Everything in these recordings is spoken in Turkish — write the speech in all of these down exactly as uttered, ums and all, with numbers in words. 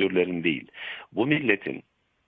faktörlerin değil. Bu milletin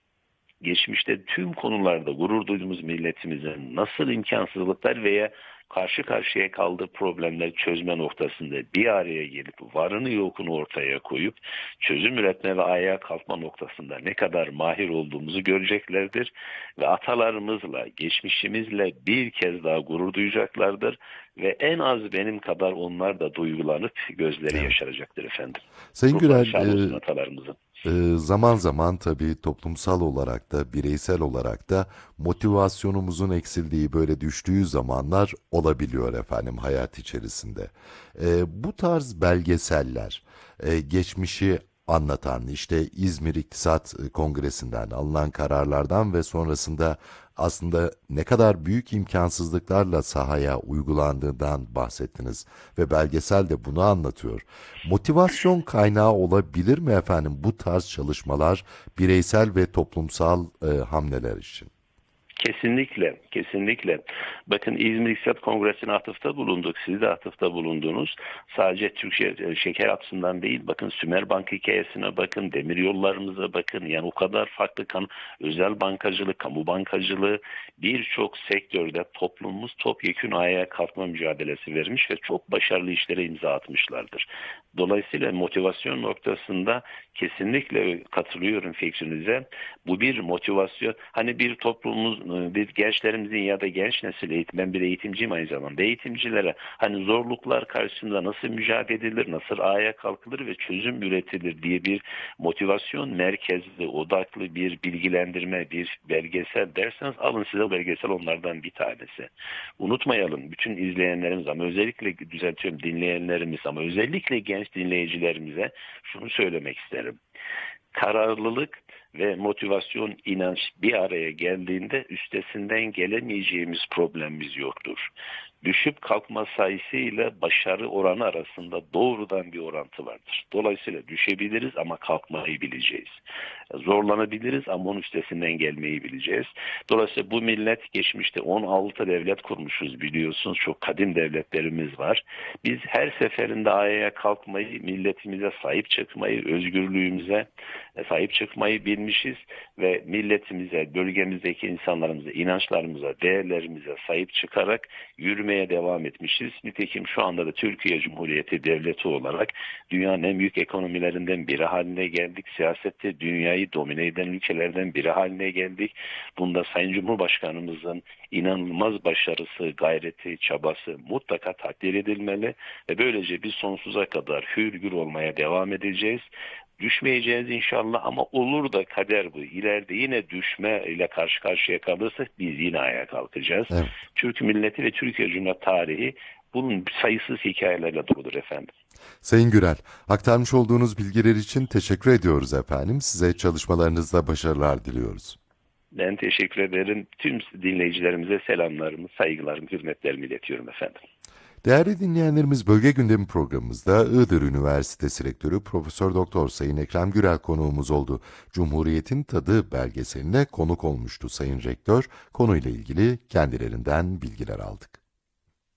geçmişte tüm konularda gurur duyduğumuz milletimizin nasıl imkansızlıklar veya karşı karşıya kaldığı problemleri çözme noktasında bir araya gelip varını yokunu ortaya koyup çözüm üretme ve ayağa kalkma noktasında ne kadar mahir olduğumuzu göreceklerdir ve atalarımızla, geçmişimizle bir kez daha gurur duyacaklardır ve en az benim kadar onlar da duygulanıp gözleri Evet. yaşaracaktır efendim. Sayın Ruhları Gürel, şad olsun e, atalarımızın. Ee, zaman zaman tabii toplumsal olarak da bireysel olarak da motivasyonumuzun eksildiği böyle düştüğü zamanlar olabiliyor efendim hayat içerisinde. Ee, bu tarz belgeseller e, geçmişi anlatan işte İzmir İktisat Kongresi'nden alınan kararlardan ve sonrasında aslında ne kadar büyük imkansızlıklarla sahaya uygulandığından bahsettiniz ve belgesel de bunu anlatıyor. Motivasyon kaynağı olabilir mi efendim bu tarz çalışmalar bireysel ve toplumsal e, hamleler için? Kesinlikle, kesinlikle. Bakın İzmir İktisat Kongresi'ne atıfta bulunduk. Siz de atıfta bulundunuz. Sadece Türk şe- şeker açısından değil. Bakın Sümerbank hikayesine bakın. Demiryollarımıza bakın. Yani o kadar farklı kan özel bankacılık, kamu bankacılığı birçok sektörde toplumumuz topyekün ayağa kalkma mücadelesi vermiş ve çok başarılı işlere imza atmışlardır. Dolayısıyla motivasyon noktasında kesinlikle katılıyorum fikrinize. Bu bir motivasyon. Hani bir toplumumuz, bir gençlerimizin ya da genç nesil eğitim, ben bir eğitimciyim aynı zamanda. Eğitimcilere hani zorluklar karşısında nasıl mücadele edilir, nasıl ayağa kalkılır ve çözüm üretilir diye bir motivasyon merkezli, odaklı bir bilgilendirme, bir belgesel derseniz alın size belgesel onlardan bir tanesi. Unutmayalım bütün izleyenlerimiz ama özellikle düzeltiyorum dinleyenlerimiz ama özellikle genç dinleyicilerimize şunu söylemek isterim. Kararlılık ve motivasyon, inanç bir araya geldiğinde üstesinden gelemeyeceğimiz problemimiz yoktur. Düşüp kalkma sayısıyla başarı oranı arasında doğrudan bir orantı vardır. Dolayısıyla düşebiliriz ama kalkmayı bileceğiz. Zorlanabiliriz ama onun üstesinden gelmeyi bileceğiz. Dolayısıyla bu millet geçmişte on altı devlet kurmuşuz biliyorsunuz. Çok kadim devletlerimiz var. Biz her seferinde ayağa kalkmayı, milletimize sahip çıkmayı, özgürlüğümüze sahip çıkmayı bilmişiz ve milletimize, bölgemizdeki insanlarımıza, inançlarımıza, değerlerimize sahip çıkarak yürümeye devam etmişiz. Nitekim şu anda da Türkiye Cumhuriyeti Devleti olarak dünyanın en büyük ekonomilerinden biri haline geldik. Siyasette dünyayı domine eden ülkelerden biri haline geldik. Bunda Sayın Cumhurbaşkanımızın inanılmaz başarısı, gayreti, çabası mutlaka takdir edilmeli ve böylece biz sonsuza kadar hür gür olmaya devam edeceğiz. Düşmeyeceğiz inşallah ama olur da kader bu. İleride yine düşme ile karşı karşıya kalırsak biz yine ayağa kalkacağız. Evet. Türk milleti ve Türkiye Cumhuriyeti tarihi bunun sayısız hikayelerle doludur efendim. Sayın Gürel, aktarmış olduğunuz bilgiler için teşekkür ediyoruz efendim. Size çalışmalarınızda başarılar diliyoruz. Ben teşekkür ederim. Tüm dinleyicilerimize selamlarımı, saygılarımı, hürmetlerimi iletiyorum efendim. Değerli dinleyenlerimiz Bölge Gündemi programımızda Iğdır Üniversitesi Rektörü Profesör Doktor Sayın Ekrem Gürel konuğumuz oldu. Cumhuriyet'in Tadı belgeseline konuk olmuştu Sayın Rektör. Konuyla ilgili kendilerinden bilgiler aldık.